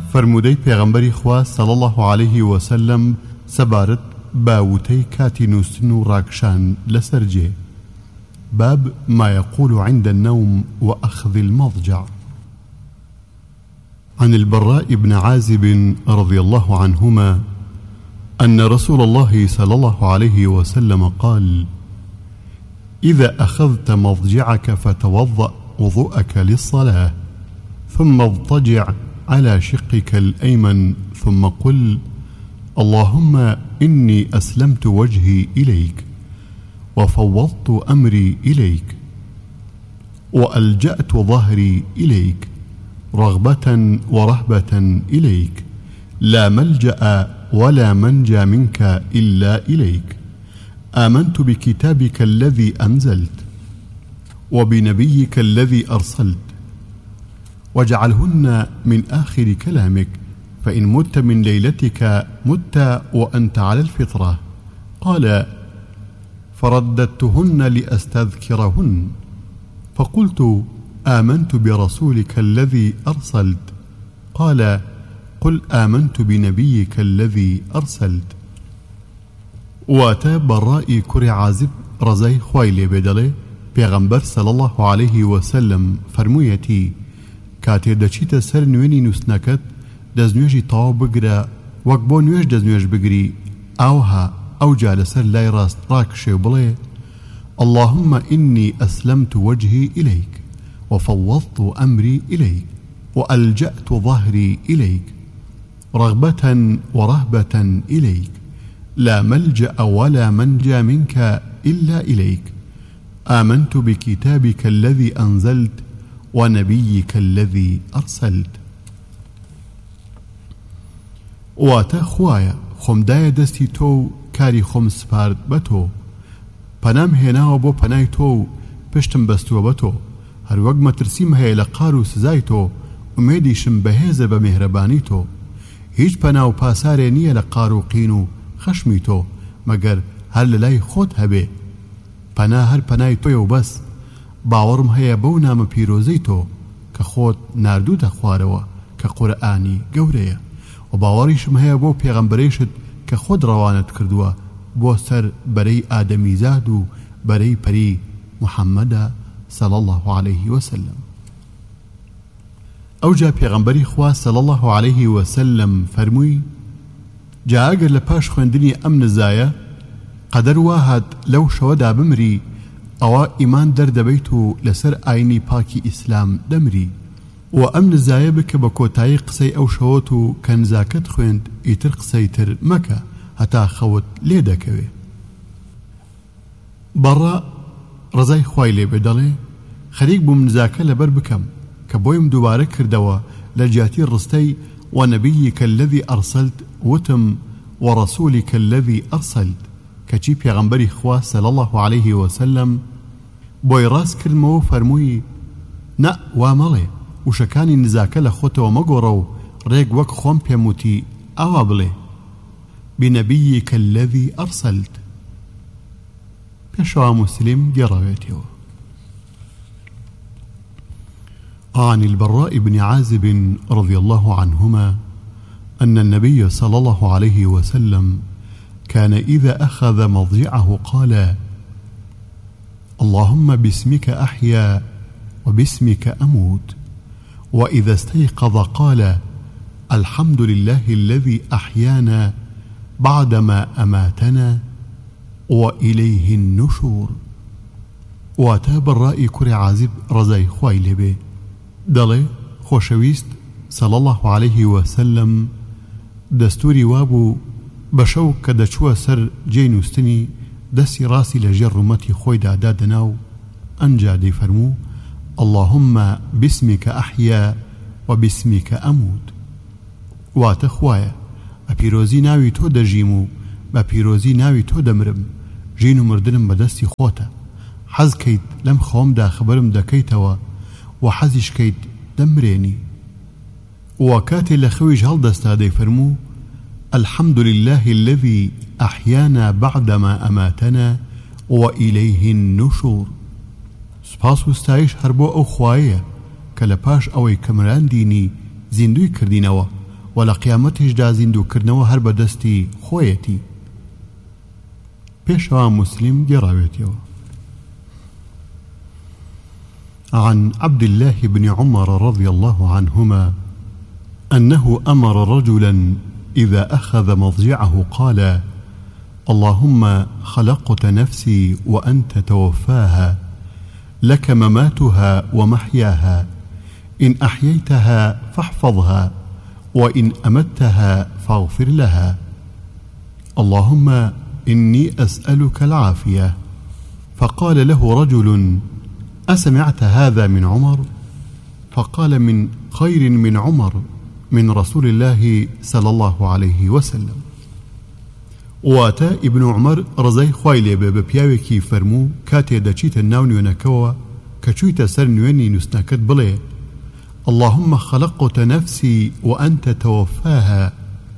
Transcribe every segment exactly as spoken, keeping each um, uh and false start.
فرمودەی پێغەمبەری خوا صلی الله عليه وسلم سەبارەت باوتەی کاتی نووستن و ڕاکشان لەسەر جێ. باب ما يقول عند النوم وأخذ المضجع. عن البراء بن عازب رضي الله عنهما أن رسول الله صلى الله عليه وسلم قال: إذا أخذت مضجعك فتوضأ وضوءك للصلاة ثم اضطجع على شقك الأيمن ثم قل: اللهم إني أسلمت وجهي إليك وفوضت أمري إليك وألجأت ظهري إليك رغبة ورهبة إليك لا ملجأ ولا منجى منك إلا إليك آمنت بكتابك الذي أنزلت وبنبيك الذي أرسلت واجعلهن من آخر كلامك فإن مت من ليلتك مت وأنت على الفطرة. قال: فرددتهن لأستذكرهن فقلت: آمنت برسولك الذي أرسلت. قال: قل آمنت بنبيك الذي أرسلت. واتى براء كري عازب رزاي خويلي بدلي پیغمبر صلى الله عليه وسلم فرمويتي كاتي دچيت سر نويني نوسنكت دزنويجي طاو بگرا وەک بۆ نوێژ دەستنوێژ بگری ئاوها ئەو جا لەسەر لای ڕاست ڕاکشێ و بڵێ: اللهم إني أسلمت وجهي إليك وفوضت أمري إليك وألجأت ظهري إليك رغبة ورهبة إليك لا ملجأ ولا منجى منك إلا إليك آمنت بكتابك الذي أنزلت ونبيك الذي أرسلت. واتە خوایە خۆمدایە دەستی تۆ و کاری خۆم سپارد بە تۆ، پەنام هێناوە بۆ پەنای تۆ و پشتم بەستووە بە تۆ، هەروەک مەترسیم هەیە لە قار و سزای تۆ، ئومێدیشم بەهێزە بە میهرەبانی تۆ. هیچ پەنا و پاسارێ نییە لە قار و قین و خەشمی تۆ مەگەر هەر لە لای خۆت هەبێ. پەنا هەر پەنای تۆیە و بەس. باوەڕم هەیە بەو نامە پیرۆزەی تۆ کە خۆت ناردووتە خوارەوە کە قورئانی گەورەیە، و باوەڕیشم هەیە بۆ پێغەمبەرێشت کە خۆت ڕەوانت کردووە بۆ سەر بەرەی ئادەمیزاد و بەرەی پەری محەممەدە صلی الله عليه وسلم. ئەو جا پێغەمبەری خوا صلی الله عليه وسلم فەرمووی: جا ئەگەر لە پاش خوێندنی ئەم نزایە قەدەر وا هات لەو شەوەدا بمری، ئەوە ئیمان دەردەبەیت و لەسەر ئاینی پاکی ئیسلام دەمری، و ئەم نزایە بکە بە کۆتایی قسەی ئەو شەوت و کە نزاکەت خوێند ئیتر قسەی تر مەکە هەتا خەوت لێ دەکەوێ. بەڕا ڕزای خوای لێ بێ دەڵێ: خەریک بووم نزاکە لەبەر بکەم کە بۆیم دووبارە کردەوە لە جیاتی ڕستەی وەنەبییکە الذی ئەرسەلت وتم وەڕەسوولیکە الذی ئەرسەلت، کەچی پێغەمبەری خوا صلی الله عليه وسلم بۆی ڕاست کردمەوە فەرمووی: نە وا مەڵێ، وشەکانی نزاکە لە خۆتەوە مەگۆڕە و ڕێک وەک خۆم پێم وتی ئاوا بڵێ: بنەبییکە الذی ئەرسەلت. پێشەوا موسلم گێڕاوێتەوە. عن البراء بن عازب رضي الله عنهما أن النبي صلى الله عليه وسلم كان إذا أخذ مضجعه قال: اللهم باسمك أحيا وباسمك أموت. وإذا استيقظ قال: الحمد لله الذي أحيانا بعدما أماتنا وإليه النشور. واتى براء كري عازب رزاي خوای لێبێ دەڵێ: خۆشەویست صلی الله عليه وسلم دەستوری وابوو بە شەو کە دەچووە سەر جێی نووستنی دەستی ڕاستی لە ژێر ڕوومەتی خۆیدا دادەنا و ئەنجا دەیفەرموو: اللهم باسمك أحيا وباسمك أموت. واتە خوایە بە پیرۆزی ناوی تۆ دەژیم و بە پیرۆزی ناوی تۆ دەمرم، ژین و مردنم بەدەستی خۆتە، حەز کەیت لەم خەوەمدا خبرم دەکەیتەوە و حەزیش کەیت دەمرێنی. و کاتێ لە خەویش هەڵدەستا دەیفەرموو: الحمد لله الذي أحيانا بعدما أماتنا وإليه النشور. سپاس و ستایش هەر بۆ ئەو خوایە کە لە پاش ئەوەی کە مراندینی زیندوی کردینەوە و لە قیامەتیشدا زیندووکردنەوە هەر بەدەستی خۆیەتی. پێشەوە مسلم گێڕاوێتەوە. عن عبد الله بن عمر رضي الله عنهما أنه أمر رجلا إذا أخذ مضجعه قال: اللهم خلقت نفسي وأنت توفاها، لك مماتها ومحياها، إن أحييتها فاحفظها، وإن أمتها فاغفر لها، اللهم إني أسألك العافية. فقال له رجل: أسمعت هذا من عمر؟ فقال: من خير من عمر، من رسول الله صلى الله عليه وسلم. واتا ابن عمر رضای خوای لێ بێ بە پیاوێکی فەرموو کاتێ دەچیتە ناو نوێنەکەوە کە چوویتە سەر نوێنی نووستنەکەت بڵێ: اللهم خلقت نفسي وأنت توفاها،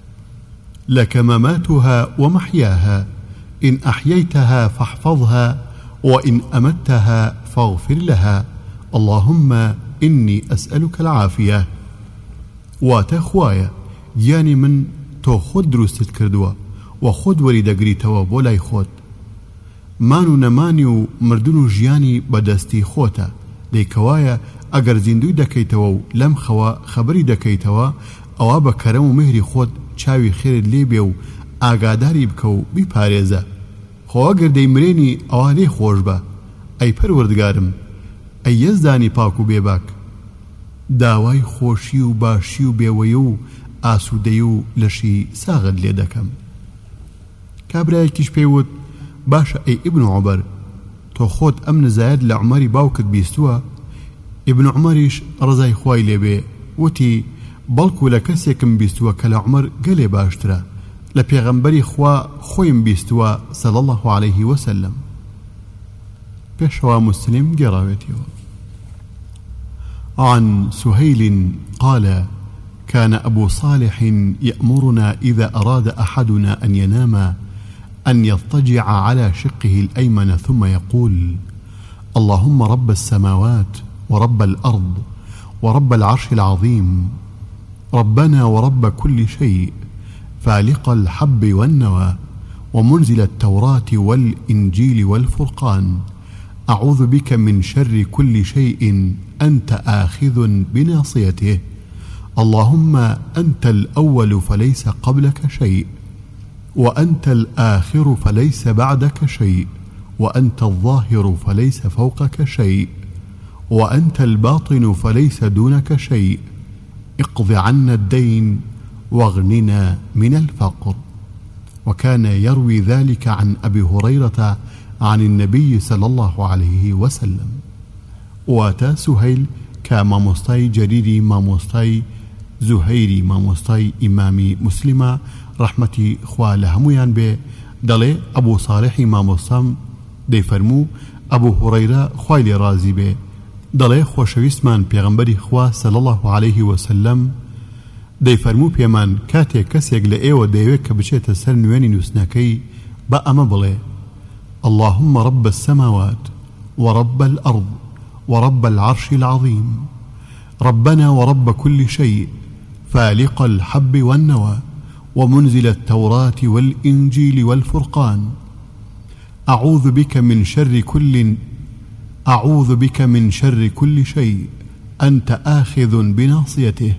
لك مماتها ومحياها، إن أحييتها فاحفظها، وإن أمتها فاغفر لها، اللهم إني أسألك العافية. واتا خوايا يعني من تو خود دروستت کردووە و خۆت وەری دەگریتەوە بۆ لای خۆت. مان و نەمانی و مردن و ژیانی بەدەستی خۆتە، دەیکەوایە ئەگەر زیندوی دەکەیتەوە و لەم خەوە خەبەری دەکەیتەوە ئەوە بە کەرەم و مهری خۆت چاوی خێرت لێ بێ و ئاگاداری بکە و بیپارێزە. خۆ ئەگەر دەیمرێنی ئەوە لێ خۆش بە. ئەی پەروەردگارم، ئەی یەزدانی پاک و بێباک، داوای خۆشی و باشی و بێوەیە و ئاسوودەی و لەشی ساغت لێ دەکەم. کابرایەکیش پێیوت: باشە ئەی ئیبن عومەر، تۆ خۆت ئەم نزایەت لە عومەری باوکت بیستووە؟ ئیبن عومەریش ڕزای خوای لێبێ وتی: بەڵکو لە کەسێکم بیستووە کە لە عومەر گەلێ باشترە، لە پێغەمبەری خوا خۆیم بیستووە صلی الله عليه وسلم. پێشەوە مسلم گێڕاوێتەوە. عن سهيل قال: كان أبو صالح يأمرنا إذا أراد أحدنا أن ينام أن يضطجع على شقه الأيمن ثم يقول: اللهم رب السماوات ورب الأرض ورب العرش العظيم، ربنا ورب كل شيء، فالق الحب والنوى، ومنزل التوراة والإنجيل والفرقان، أعوذ بك من شر كل شيء أنت آخذ بناصيته، اللهم أنت الأول فليس قبلك شيء، وأنت الآخر فليس بعدك شيء، وأنت الظاهر فليس فوقك شيء، وأنت الباطن فليس دونك شيء، اقض عنا الدين واغننا من الفقر. وكان يروي ذلك عن أبي هريرة عن النبي صلى الله عليه وسلم. واتا سهيل كما مستي جريري ما مستي زهيري ما مستي إمامي مسلمة رحمتي خوا لهميان به دلي أبو صالح ما مستم دي فرمو أبو هريرة خوالي رازي به دلي خوشويستمان پیغمبري خوا صلى الله عليه وسلم دي فرمو پیمان كاتي كسيق لأيوة ديوك بچيت سر نواني نسناكي بأما بلي: اللهم رب السماوات ورب الأرض ورب العرش العظيم، ربنا ورب كل شيء، فالق الحب والنوى، ومنزل التوراة والإنجيل والفرقان، أعوذ بك من شر كل أعوذ بك من شر كل شيء أنت آخذ بناصيته،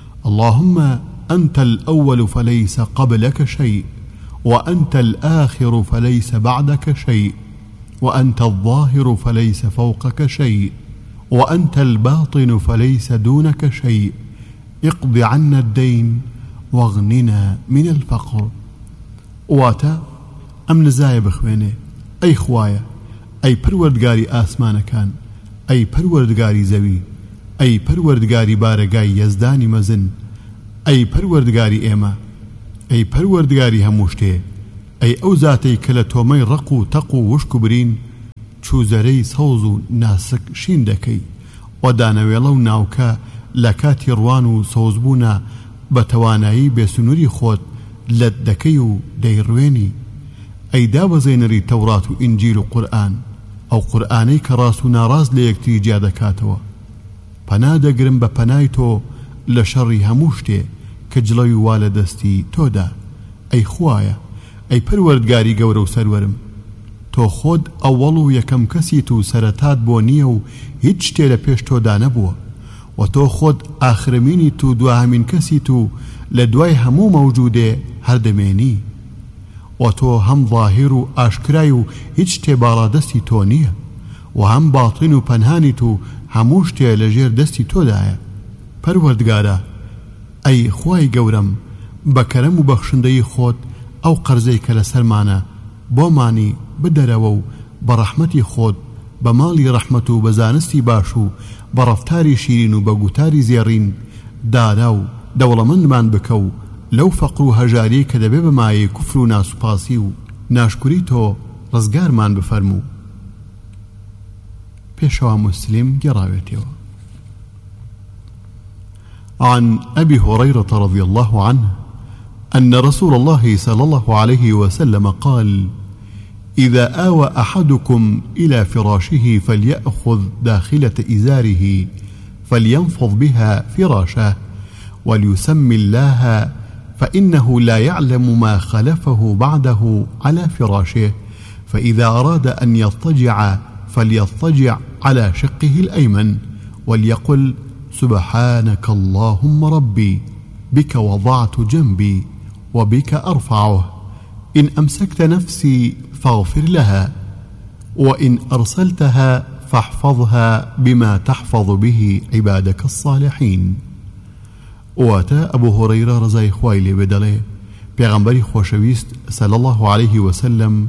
اللهم أنت الأول فليس قبلك شيء، وأنت الآخر فليس بعدك شيء، وأنت الظاهر فليس فوقك شيء، وأنت الباطن فليس دونك شيء، اقض عنا الدين واغننا من الفقر. واتا أم نزاي بخوينه أي خوايا، أي پروردگاري آسمان كان، أي پروردگاري زوي، أي پروردگاري بارگاي يزداني مزن، أي پروردگاري إيما، أي پروردگاري هموشته، أي أو ذاتي كلا تومي رقو تقو وشكو برين چوزري سوزو ناسك شين دكي ودانويلو ناوكا لكاتي روانو سوزبونا بتوانايي بسنوري خود لدكيو ديرويني. أي دابزينري توراة إنجيل وقرآن أو قرآني كراسو ناراز ليكتي جادكاتوا پنادا گرم بپنايتو لشري هموشته كجلوي والدستي تودا أي خوايا أي پروردگاری گەورە و سەروەرم تۆ خۆت ئەوەڵ و یەکەم کەسیت و سەرەتات بۆ نییە و هیچ شتێ لە پێش تۆدا نەبووە و تۆ خۆت ئاخرمینیت و دواهەمین کەسیت و لە دوای هەموو مەوجودێ هەردەمێنی و تۆ هەم ظاهر و ئاشکرای و هیچ شتێ باڵادەستی تۆ نییە و هەم باڵتین و پەنهانیت و هەموو شتێ لەژێر دەستی تۆدایە پەروەردگارە ئەی خوای گەورەم بە کەرەم و بەخشندەی خۆت ئەو قەرزەی کە لەسەرمانە بۆمانی بدەرەوە و بە ڕەحمەتی خۆت بە ماڵی ڕەحمەت و بە زانستی باش و بە ڕەفتاری شیرین و بە گوتاری زێڕین دانا و دەوڵەمەندمان بکە و لەو فەقر و هەژاری کە دەبێ بە مایەی کوفر و ناسوپاسی و ناشکوری تۆ ڕزگارمان بفەرموو. پێشەوە موسلم گێڕاوێتەوە. عن أبي هريرة رضي الله عنه أن رسول الله صلى الله عليه وسلم قال: إذا آوى أحدكم إلى فراشه فليأخذ داخلة إزاره فلينفض بها فراشه وليسمي الله فإنه لا يعلم ما خلفه بعده على فراشه، فإذا أراد أن يضطجع فليضطجع على شقه الأيمن وليقل: سبحانك اللهم ربي بك وضعت جنبي وبك أرفعه، إن أمسكت نفسي فاغفر لها، وإن أرسلتها فاحفظها بما تحفظ به عبادك الصالحين. واتا أبو هريرة رضای خوای لێ بێ پێغەمبەری خۆشەویست صلى الله عليه وسلم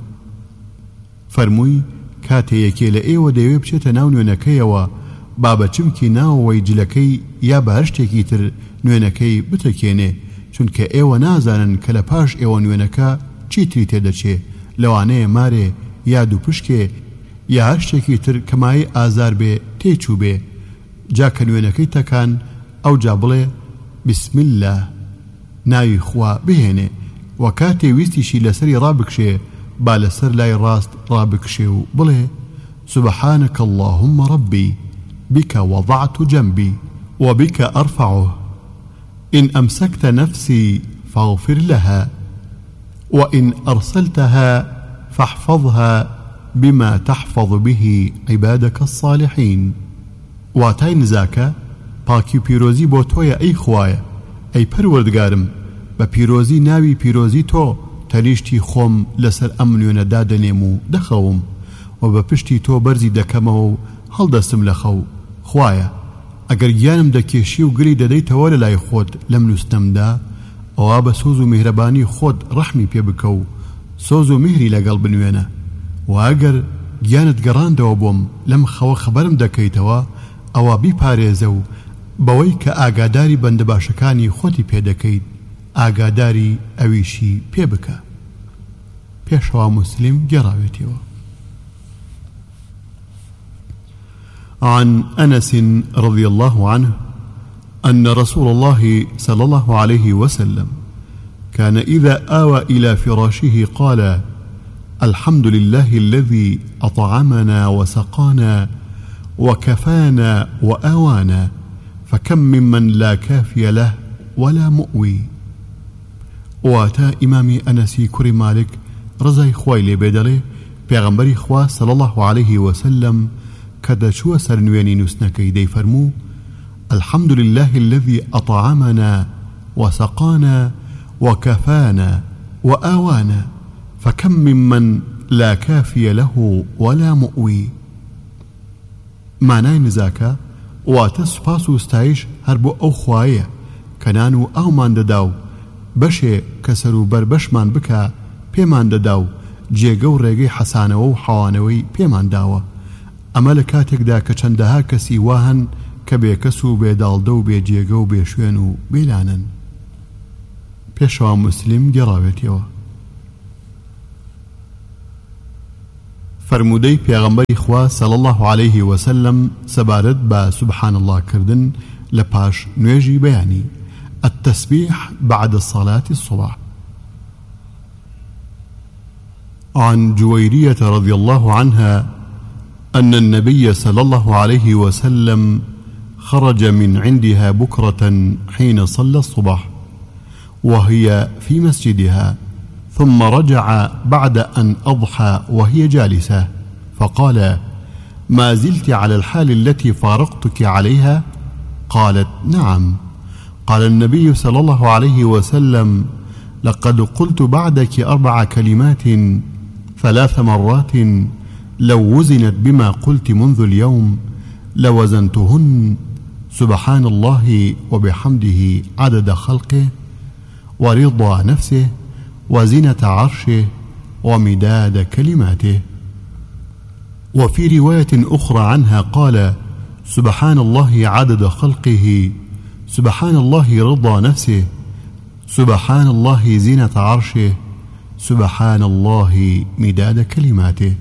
فەرمووی کاتێیەکێ لە ئێوە دەیەوێ بچێتە ناو نوێنەکەیەوە با بە چمکی ناوەوەی جلەکەی یا بە هەر شتێکی تر نوێنەکەی بتەکێنێ، چونکە ئێوە نازانن کە لە پاش ئێوە نوێنەکە چیتری تێدەچێ، لەوانەیە مارێ یا دوو پشکێ یا هەر شتێکی تر کەمای ئازار بێ تێچوو بێ، جا کە نوێنەکەی تەکان ئەو جا بڵێ بسم الله ناوی خوا بهێنێ و کاتێ ویستیشی لەسەری ڕابکشێ با لەسەر لای ڕاست ڕابکشێ و بڵێ سبحانك اللهم ربي بك وضعت جنبي وبك أرفعه، إن أمسكت نفسي فاغفر لها، وإن أرسلتها فاحفظها بما تحفظ به عبادك الصالحين. واتای نزاکە پاکی و پیرۆزی بۆ تۆیە ئەی خوایە، ئەی پەروەردگارم بە پیرۆزی ناوی پیرۆزی تۆ تەریشتی خۆم لەسەر ئەم نوێنەدا دەنێم و دەخەوم و بە پشتی تۆ بەرزی دەکەمەوە و هەڵدەستم لە خەو. خوایە ئەگەر گیانم دەکێشی و گری دەدەیتەوە لە لای خۆت لەم نووسنەمدا، ئەوە بە سۆز و میهرەبانی خۆت ڕەحمی پێ بکە و سۆز و میهری لەگەڵ بنوێنە، و ئەگەر گیانت گەڕاندەوە بۆم لەم خەوە خەبەرم دەکەیتەوە ئەوە بیپارێزە و بەوەی کە ئاگاداری بەندە باشەکانی خۆتی پێدەکەیت ئاگاداری ئەویشی پێ بکە. پێشەوە موسلم گێڕاوێتەوە. عن أنس رضي الله عنه أن رسول الله صلى الله عليه وسلم كان إذا آوى إلى فراشه قال: الحمد لله الذي أطعمنا وسقانا وكفانا وآوانا، فكم ممن لا كافي له ولا مؤوي. واتا إمامي أنسي كري مالك رضای خوای لێ بێ دەڵێ پێغەمبەری خوا صلى الله عليه وسلم کە دەچووە سەر نوێنی نووسنەکەی دەیفەرموو: الحمد لله الذي أطعمنا وسقانا وكفانا وآوانا، فكم ممن لا كافي له ولا مؤوي. مانای نزاکە واتە سوپاس و ستایش هەر بۆ ئەو خوایە کە نان و ئاومان دەدا و بەشێ کە سەر و بەر بەشمان بکە پێمان دەدا و جێگە و ڕێگەی حەسانەوە و حەوانەوەی پێمان داوە، ئەمە لە کاتێکدا کە چەندەها کەسی واهن کە بێکەس و بێداڵدە و بێجێگە و بێشوێن و بێلانن. پێشەوە موسلم گێڕاوێتەوە. فرمودەی پێغەمبەری خوا صلى الله عليه وسلم سەبارەت بە سبحان الله کردن لە پاش نوێژی بەیانی التسبيح بعد صلاة الصبح. عن جويرية رضي الله عنها أن النبي صلى الله عليه وسلم خرج من عندها بكرة حين صلى الصبح وهي في مسجدها، ثم رجع بعد أن أضحى وهي جالسة فقال: ما زلت على الحال التي فارقتك عليها؟ قالت: نعم. قال النبي صلى الله عليه وسلم: لقد قلت بعدك أربع كلمات ثلاث مرات لو وزنت بما قلت منذ اليوم لوزنتهن: سبحان الله وبحمده عدد خلقه ورضا نفسه وزنة عرشه ومداد كلماته. وفي رواية أخرى عنها قال: سبحان الله عدد خلقه، سبحان الله رضا نفسه، سبحان الله زينة عرشه، سبحان الله مداد كلماته.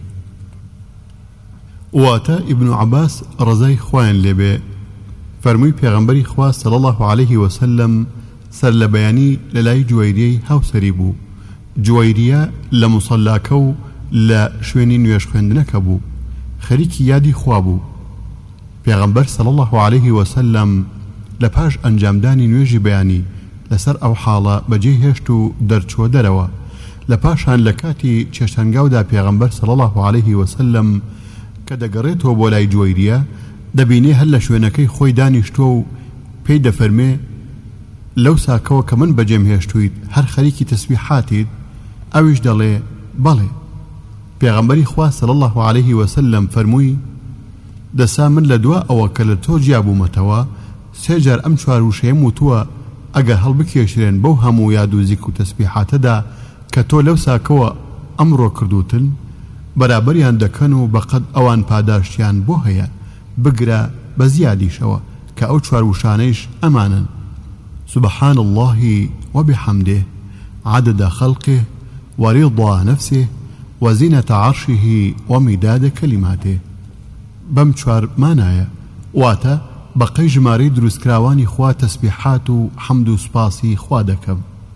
واتا ابن عباس رضای خوان لبه فرمووی پێغەمبەری خوا صلی الله عليه وسلم سەر لە بەیانی لەلای جوایریەی هاوسەری بوو. جوایریە لە موسەلاکە و لە شوێنی نوێژ خوێندنەکە بوو، خەریکی یادی خوا بوو. پێغەمبەر صلی الله عليه وسلم لە پاش ئەنجامدانی نوێژی بەیانی لەسەر ئەو حاڵە بەجێهێشت و دەرچووە دەرەوە. لە پاشان لە کاتی چێشتەنگاودا پێغەمبەر صلی الله عليه وسلم کە دەگەڕێتەوە بۆ لای جوایریە دەبینێ هەر لە شوێنەکەی خۆی دانیشتووە و پێی دەفەرمێ: لەو ساکەوە کە من بەجێم هێشتوویت هەر خەریکی تەسبیحاتیت؟ ئەویش دەڵێ: بەڵێ. پێغەمبەری خوا صلی الله عليه وسلم فەرمووی: دەسا من لە دوا ئەوە کە لە تۆ جیابوومەتەوە سێ جار ئەم چوار وشەیەم وتووە ئەگەر هەڵبکێشرێن بەو هەموو یاد و زیک و تەسبیحاتەدا کە تۆ لەو ساکەوە ئەمڕۆ کردوتن بەرابەریان دەکەن و بەقەد ئەوان پاداشتیان بۆ هەیە بگرە بە زیادیشەوە کە ئەو چوار وشانەیش ئەمانن: سبحان الله وبحمده عدد خلقه ورضا نفسه وزنة عرشه ومداد كلماته. بەم چوار مانایە واتە بەقەی ژمارەی دروستکراوانی خوا تەسبیحات و حەمد و سوپاسی خوا دەکەم.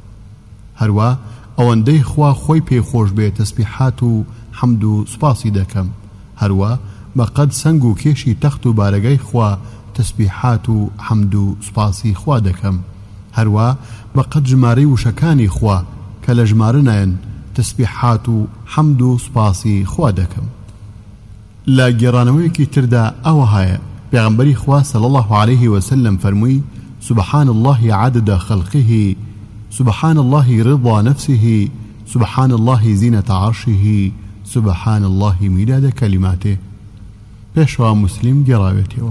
هەروە ئەوەندەی خوا خۆی پێخۆش بێ تەسبیحات و حەمد و سوپاسی دەکەم. هەروە بەقەد سەنگ و کێشی تەخت و بارەگای خوا تەسبیحات و حەمد و سوپاسی خوا دەکەم. هەروە بەقەد ژمارەی وشەکانی خوا کە لە ژمارە نایەن تەسبیحات و حەمد و سوپاسی خوا دەکەم. لە گێڕانەوەیەکی تردا ئەوە هەیە پێغەمبەری خوا صلی الله عليه وسلم فەرمووی: سبحان الله عدد خلقه، سبحان الله رضا نفسه، سبحان الله زينة عرشه، سبحان الله مداد كلماته. بيشوا مسلم جراويته.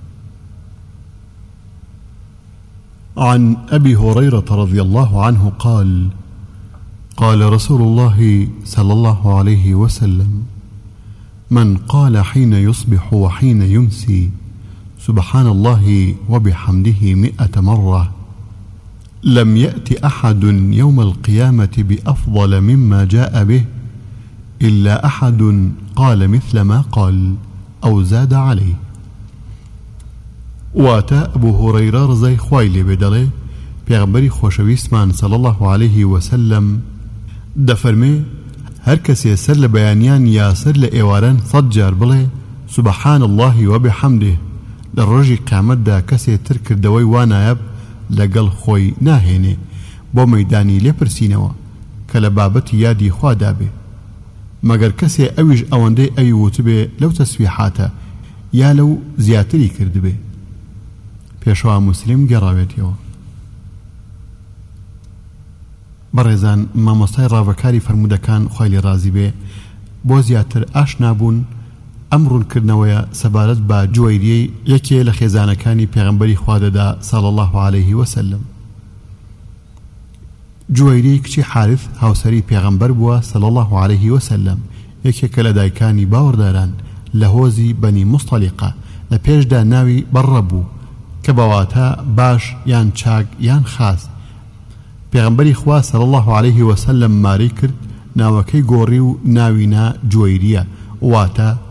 عن أبي هريرة رضي الله عنه قال: قال رسول الله صلى الله عليه وسلم: من قال حين يصبح وحين يمسي سبحان الله وبحمده مئة مرة لم يأت أحد يوم القيامة بأفضل مما جاء به إلا أحد قال مثل ما قال أو زاد عليه. واتا أبو هريرة رضي خوایلی بدله پیغمبری خوشویستمان صلی الله عليه وسلم دفرمي هر کسی سر لبیانیان یا سر لئیواران صد جار بڵێ سبحان الله وبحمده للرجی قیامت دا کسی تر کردوی وانایب لەگەڵ خۆی ناهێنێ بۆ مەیدانی لێپرسینەوە کە لە بابەتی یادی خوا دابێ مەگەر کەسێ ئەویش ئەوەندەی ئەوی وتبێ لەو تەسبیحاتە یا لەو زیاتری کردبێ. پێشەوا موسلیم گەڕاوێتەوە. بەڕێزان مامۆستای ڕاوەکاری فەرموودەکان خوای لێ ڕازی بێ بۆ زیاتر ئاشنا بوون ئەم ڕوونکردنەوەیە سەبارەت بە جوایریەی یەکێ لە خێزانەکانی پێغەمبەری خوا دەدا صلی الله عليه وسلم. جوایری کچی حارث هاوسەری پێغەمبەر بووە صلی الله عليه وسلم، یەکێکە لە دایکانی باوەڕداران لە هۆزی بەنی مستەلیقە لە پێشدا ناوی بەڕە بوو کە بەواتە باش یان چاک یان خاس. پێغەمبەری خوا صلی الله عليه وسلم ماری کرد ناوەکەی گۆڕی و ناوینا جوایریە واتە